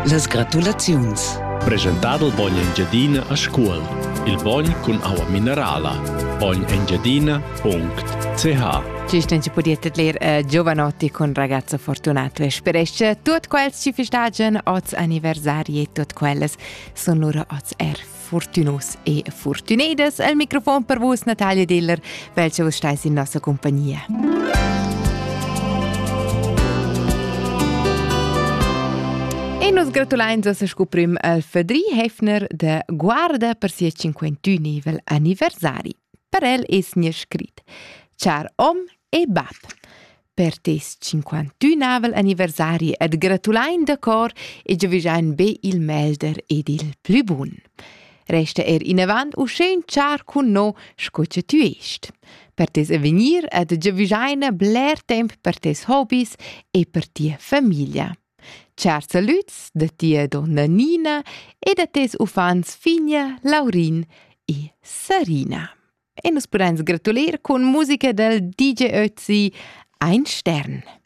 Las gratulaziuns. Presentado il Bogn Engiadina a scuol. Il Bogn con aua minerala. bognengiadina.ch. Ci stanno potete leggere giovanotti con ragazzo fortunato e speresce tutte quelle ci festeggiano oggi anniversari e tutte quelle sono loro oggi fortunos e fortunedes. Al microfono per voi Natalia Diller, welche voi stai in nostra compagnia. E nos gratulajn se scoprim al Fedri Hefner de guarda per sia 51 anniversari. Per el es nie scrit. Char om e bab. Per tes 51 anniversari ed gratulajn de cor e giavijain be il melder ed il plü bun. Resta in avant u schön char cun no scoce tu est. Per tes avenir ed giavijain bler temp per tes hobbies e per tia famiglia. Char saluts de tia donna Nina e de tes ufans Figna, Laurin e Sarina. E nos podem gratular con musica del DJ Ötzi Ein Stern.